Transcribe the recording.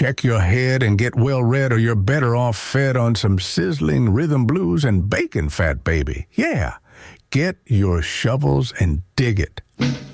check your head and get well read, or you're better off fed on some sizzling rhythm blues and bacon fat, baby. Yeah, get your shovels and dig it.